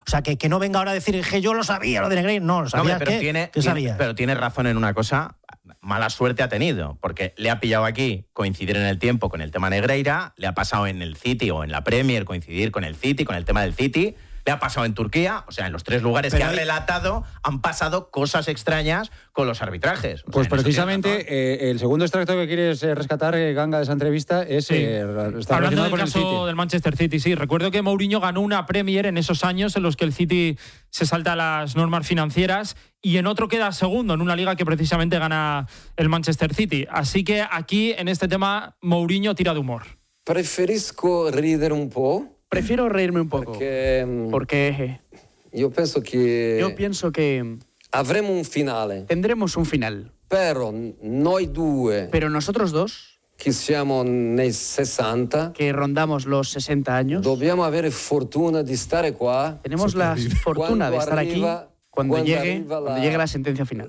O sea, que no venga ahora a decir que yo lo sabía, lo de Negreira. No, lo sabía. ¿Qué sabía? Pero tiene razón en una cosa. Mala suerte ha tenido, porque le ha pillado aquí coincidir en el tiempo con el tema Negreira, le ha pasado en el City o en la Premier coincidir con el City, con el tema del City, le ha pasado en Turquía, o sea, en los 3 lugares que ha relatado han pasado cosas extrañas con los arbitrajes. Pues precisamente el segundo extracto que quieres rescatar, Ganga, de esa entrevista es... está hablando del caso del Manchester City, sí. Recuerdo que Mourinho ganó una Premier en esos años en los que el City se salta las normas financieras y en otro queda segundo en una liga que precisamente gana el Manchester City. Así que aquí, en este tema, Mourinho tira de humor. Prefiero reírme un poco. Porque yo pienso que tendremos un final. Pero nosotros dos, que rondamos los 60 años, tenemos la fortuna de estar aquí cuando llegue la sentencia final.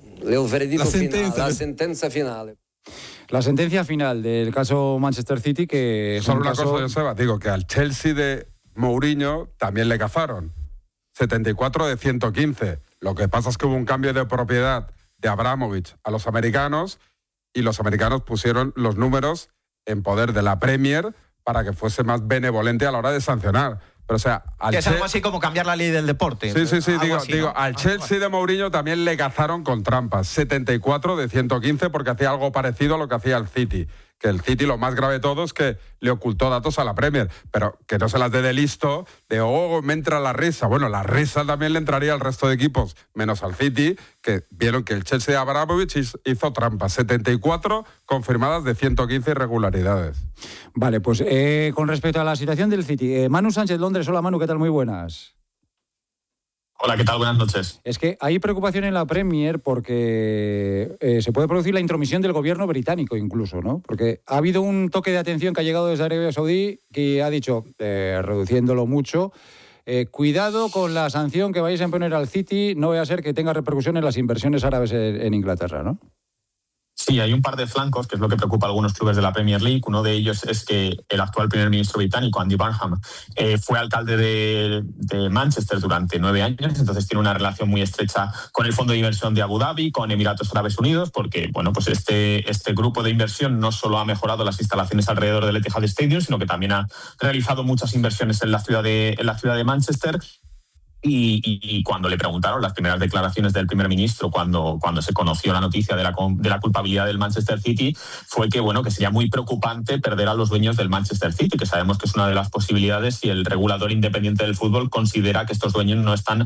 La sentencia final del caso Manchester City, que es solo una cosa, Joseba, digo que al Chelsea de Mourinho también le cazaron 74 de 115. Lo que pasa es que hubo un cambio de propiedad de Abramovich a los americanos y los americanos pusieron los números en poder de la Premier para que fuese más benevolente a la hora de sancionar. Pero, o sea, es algo así como cambiar la ley del deporte. Sí, digo, al Chelsea de Mourinho también le cazaron con trampas, 74 de 115, porque hacía algo parecido a lo que hacía el City. Que el City, lo más grave de todo es que le ocultó datos a la Premier, pero que no se las dé de listo, me entra la risa. Bueno, la risa también le entraría al resto de equipos, menos al City, que vieron que el Chelsea de Abramovich hizo trampas, 74 confirmadas de 115 irregularidades. Vale, pues con respecto a la situación del City, Manu Sánchez, Londres. Hola, Manu, ¿qué tal? Muy buenas. Hola, ¿qué tal? Buenas noches. Es que hay preocupación en la Premier porque se puede producir la intromisión del gobierno británico incluso, ¿no? Porque ha habido un toque de atención que ha llegado desde Arabia Saudí que ha dicho, reduciéndolo mucho, cuidado con la sanción que vais a imponer al City, no vaya a ser que tenga repercusión en las inversiones árabes en Inglaterra, ¿no? Sí, hay un par de flancos, que es lo que preocupa a algunos clubes de la Premier League. Uno de ellos es que el actual primer ministro británico, Andy Burnham, fue alcalde de Manchester durante 9 años, entonces tiene una relación muy estrecha con el fondo de inversión de Abu Dhabi, con Emiratos Árabes Unidos, porque bueno, pues este grupo de inversión no solo ha mejorado las instalaciones alrededor del Etihad Stadium, sino que también ha realizado muchas inversiones en la ciudad de Manchester. Y cuando le preguntaron las primeras declaraciones del primer ministro, cuando se conoció la noticia de la culpabilidad del Manchester City, fue que que sería muy preocupante perder a los dueños del Manchester City, que sabemos que es una de las posibilidades si el regulador independiente del fútbol considera que estos dueños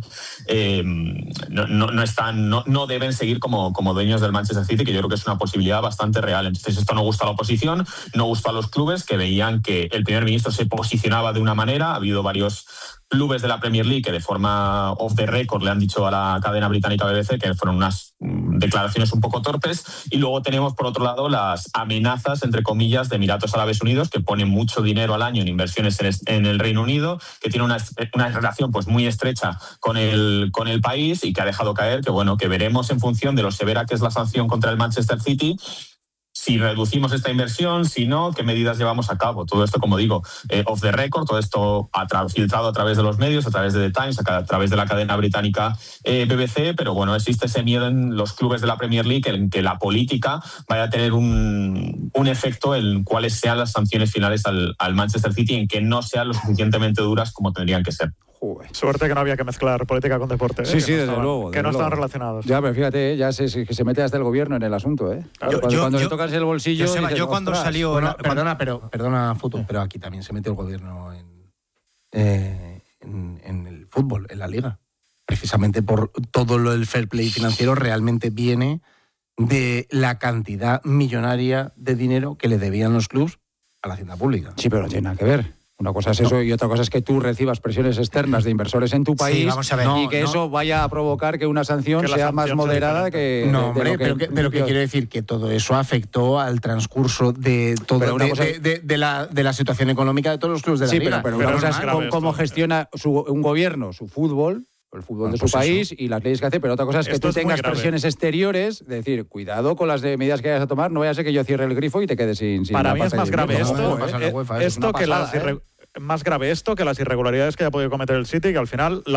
no deben seguir como dueños del Manchester City, que yo creo que es una posibilidad bastante real. Entonces esto no gusta a la oposición, no gusta a los clubes, que veían que el primer ministro se posicionaba de una manera. Ha habido varios clubes de la Premier League que de forma off the record le han dicho a la cadena británica BBC que fueron unas declaraciones un poco torpes. Y luego tenemos por otro lado las amenazas, entre comillas, de Emiratos Árabes Unidos, que ponen mucho dinero al año en inversiones en el Reino Unido, que tiene una relación pues muy estrecha con el país, y que ha dejado caer que veremos en función de lo severa que es la sanción contra el Manchester City, si reducimos esta inversión, si no, qué medidas llevamos a cabo. Todo esto, como digo, off the record, todo esto filtrado a través de los medios, a través de The Times, a través de la cadena británica BBC, pero bueno, existe ese miedo en los clubes de la Premier League en que la política vaya a tener un efecto en cuáles sean las sanciones finales al Manchester City, en que no sean lo suficientemente duras como tendrían que ser. Suerte que no había que mezclar política con deporte. Sí, desde luego. Que no estaban relacionados. Ya, pero fíjate, ya que se mete hasta el gobierno en el asunto, ¿eh? Claro, cuando le tocas el bolsillo... Yo cuando salió... Bueno, perdona, Futu, pero aquí también se mete el gobierno en el fútbol, en la liga. Precisamente por todo lo del fair play financiero realmente viene de la cantidad millonaria de dinero que le debían los clubes a la hacienda pública. Sí, pero no tiene nada que ver. Una cosa es eso y otra cosa es que tú recibas presiones externas de inversores en tu país y que eso vaya a provocar que una sanción sea más moderada que... No, hombre, pero que quiero decir que todo eso afectó al transcurso de la situación económica de todos los clubes de la liga. Pero una cosa es cómo gestiona un gobierno su fútbol, el fútbol de su país y las leyes que hace, pero otra cosa es que tú tengas presiones exteriores, es decir, cuidado con las medidas que vayas a tomar, no vaya a ser que yo cierre el grifo y te quedes sin Para mí es más grave más grave esto que las irregularidades que haya podido cometer el City, que al final